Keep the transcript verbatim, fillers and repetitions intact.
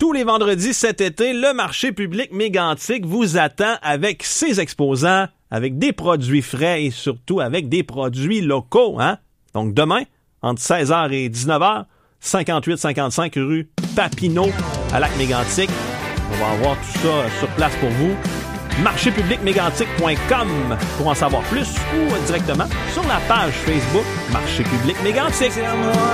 Tous les vendredis cet été, le marché public Mégantic vous attend avec ses exposants, avec des produits frais et surtout avec des produits locaux. Hein? Donc demain, entre seize heures et dix-neuf heures, cinquante-huit cinquante-cinq rue Papineau à Lac-Mégantic. On va avoir tout ça sur place pour vous. marché public mégantic point com pour en savoir plus ou directement sur la page Facebook Marché public Mégantic.